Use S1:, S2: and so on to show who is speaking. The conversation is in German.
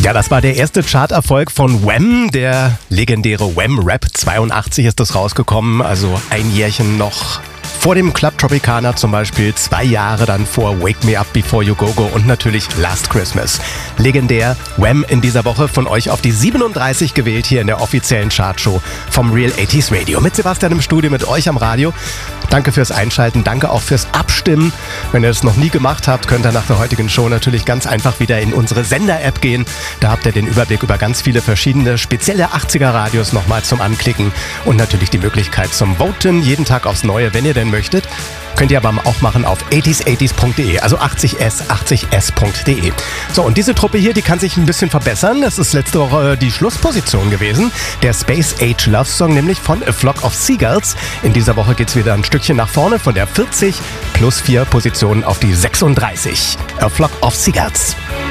S1: Ja, das war der erste Charterfolg von Wham, der legendäre Wham Rap. 82 ist das rausgekommen, also ein Jährchen noch vor dem Club Tropicana zum Beispiel, 2 Jahre dann vor Wake Me Up Before You Go Go und natürlich Last Christmas. Legendär, Wham in dieser Woche von euch auf die 37 gewählt hier in der offiziellen Chartshow vom Real 80s Radio. Mit Sebastian im Studio, mit euch am Radio. Danke fürs Einschalten, danke auch fürs Abstimmen. Wenn ihr das noch nie gemacht habt, könnt ihr nach der heutigen Show natürlich ganz einfach wieder in unsere Sender-App gehen. Da habt ihr den Überblick über ganz viele verschiedene spezielle 80er-Radios nochmal zum Anklicken und natürlich die Möglichkeit zum Voten, jeden Tag aufs Neue, wenn ihr denn möchtet. Könnt ihr aber auch machen auf 80s80s.de, also 80s80s.de. So, und diese Truppe hier, die kann sich ein bisschen verbessern. Das ist letzte Woche die Schlussposition gewesen. Der Space Age Love Song, nämlich von A Flock of Seagulls. In dieser Woche geht es wieder ein Stückchen nach vorne, von der 40 plus 4 Positionen auf die 36. A Flock of Seagulls.